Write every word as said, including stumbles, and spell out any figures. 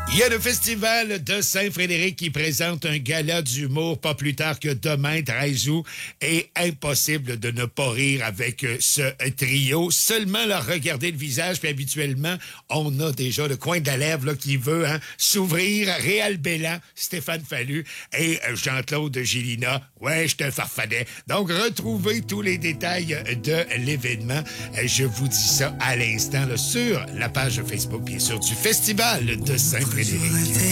Il y a le Festival de Saint-Frédéric qui présente un gala d'humour pas plus tard que demain, treize août. Et impossible de ne pas rire avec ce trio. Seulement leur regarder le visage, puis habituellement, on a déjà le coin de la lèvre là, qui veut hein, s'ouvrir. Réal Bélan, Stéphane Fallu et Jean-Claude Gélina. Ouais, je te farfadais. Donc, retrouvez tous les détails de l'événement. Je vous dis ça à l'instant là, sur la page Facebook, bien sûr, du Festival de Saint-Frédéric.